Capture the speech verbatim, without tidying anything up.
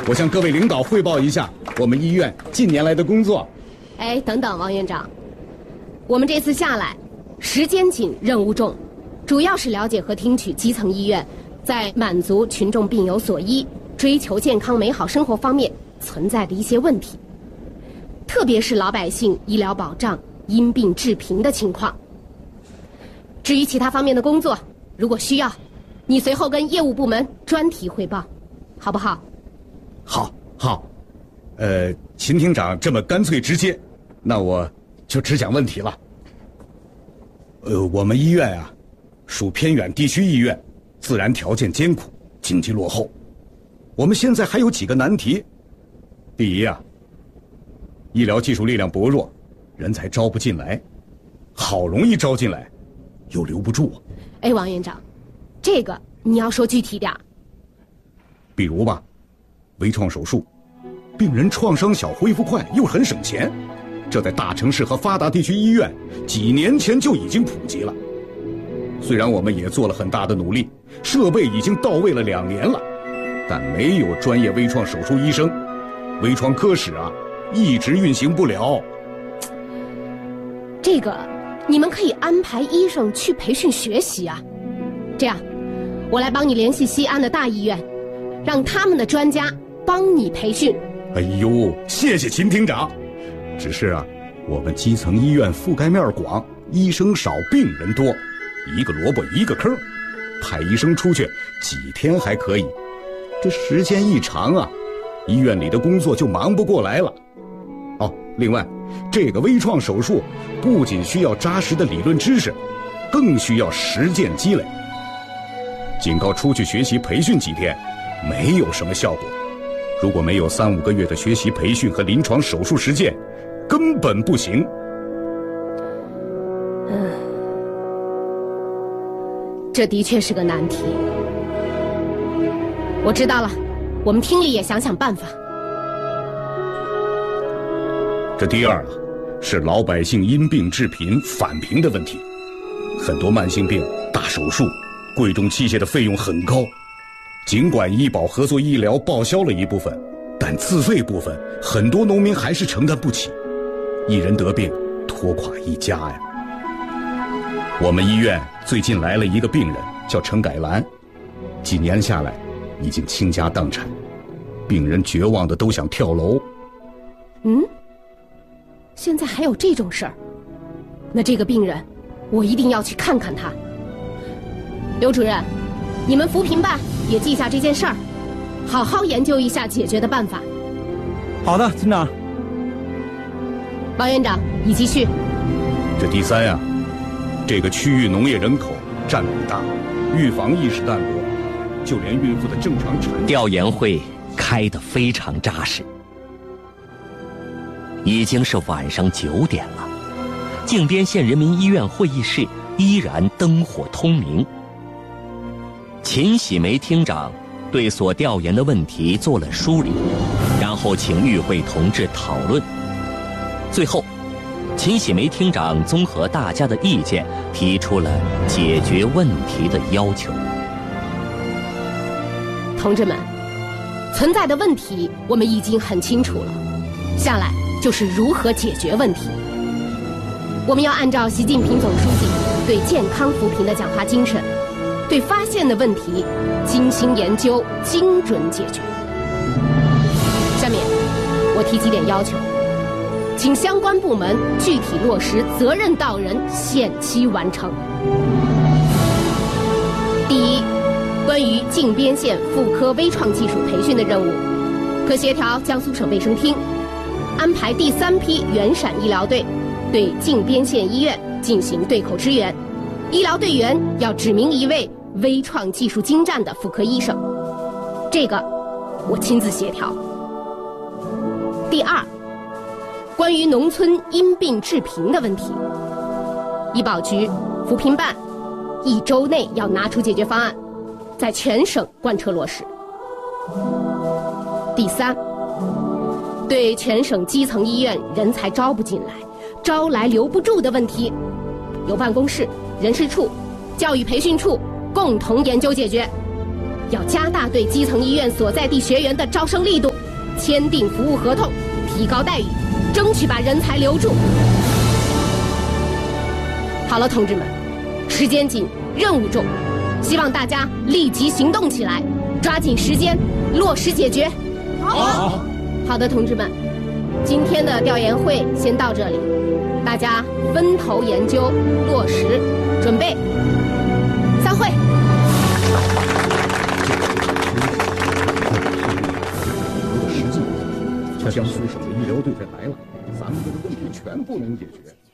我向各位领导汇报一下我们医院近年来的工作。 哎，等等，王院长，我们这次下来，时间紧，任务重，主要是了解和听取基层医院在满足群众病有所依、追求健康美好生活方面存在的一些问题，特别是老百姓医疗保障因病致贫的情况。至于其他方面的工作，如果需要，你随后跟业务部门专题汇报，好不好？ 好，好。呃，秦厅长这么干脆直接，那我就只讲问题了。呃，我们医院啊，属偏远地区医院，自然条件艰苦，经济落后。我们现在还有几个难题。第一啊，医疗技术力量薄弱，人才招不进来，好容易招进来，又留不住。 哎，王院长，这个你要说具体点。 比如吧，微创手术，病人创伤小，恢复快，又很省钱，这在大城市和发达地区医院几年前就已经普及了。虽然我们也做了很大的努力，设备已经到位了两年了，但没有专业微创手术医生，微创科室啊一直运行不了。 这个你们可以安排医生去培训学习啊。这样，我来帮你联系西安的大医院，让他们的专家帮你培训。 哎呦，谢谢秦厅长。只是啊，我们基层医院覆盖面广，医生少，病人多，一个萝卜一个坑，派医生出去几天还可以，这时间一长啊，医院里的工作就忙不过来了。哦，另外，这个微创手术不仅需要扎实的理论知识，更需要实践积累。仅靠出去学习培训几天，没有什么效果。如果没有三五个月的学习培训和临床手术实践，根本不行。 嗯，这的确是个难题。我知道了，我们厅里也想想办法。 这第二啊，是老百姓因病致贫返贫的问题。很多慢性病、大手术、贵重器械的费用很高，尽管医保合作医疗报销了一部分，但自费部分很多农民还是承担不起，一人得病拖垮一家呀。我们医院最近来了一个病人，叫陈改兰，几年下来已经倾家荡产，病人绝望的都想跳楼。 嗯，现在还有这种事儿？那这个病人我一定要去看看他。刘主任，你们扶贫办也记下这件事儿，好好研究一下解决的办法。 好的，厅长。 王院长，你继续。 这第三呀、啊，这个区域农业人口占比大，预防意识淡薄，就连孕妇的正常产。 调研会开得非常扎实，已经是晚上九点了，靖边县人民医院会议室依然灯火通明。秦喜梅厅长对所调研的问题做了梳理，然后请与会同志讨论。最后，秦喜梅厅长综合大家的意见，提出了解决问题的要求。 同志们，存在的问题我们已经很清楚了，下来就是如何解决问题。我们要按照习近平总书记对健康扶贫的讲话精神，对发现的问题精心研究，精准解决。下面我提几点要求，请相关部门具体落实责任到人，限期完成。第一，关于靖边县妇科微创技术培训的任务，可协调江苏省卫生厅安排第三批原陕医疗队对靖边县医院进行对口支援，医疗队员要指明一位微创技术精湛的妇科医生，这个我亲自协调。第二，关于农村因病致贫的问题，医保局、扶贫办一周内要拿出解决方案，在全省贯彻落实。第三，对全省基层医院人才招不进来、招来留不住的问题，由办公室、人事处、教育培训处共同研究解决。 要加大对基层医院所在地学员的招生力度，签订服务合同，提高待遇，争取把人才留住。好了，同志们，时间紧，任务重，希望大家立即行动起来，抓紧时间落实解决。 好。 好的，同志们，今天的调研会先到这里，大家分头研究落实，准备，散会。 江苏省的医疗队再来了，咱们这个问题全部能解决。